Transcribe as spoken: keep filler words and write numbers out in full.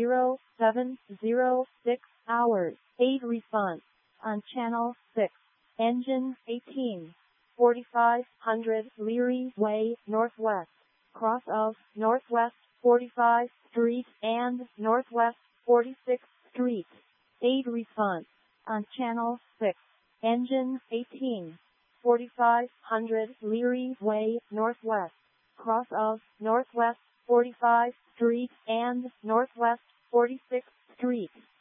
zero seven zero six hours. Aid response on channel six. Engine eighteen. forty-five hundred Leary Way Northwest. Cross of Northwest forty-fifth Street and Northwest forty-sixth Street. Aid response on channel six. Engine eighteen. forty-five hundred Leary Way Northwest. Cross of Northwest forty-fifth Street and Northwest forty-sixth Street.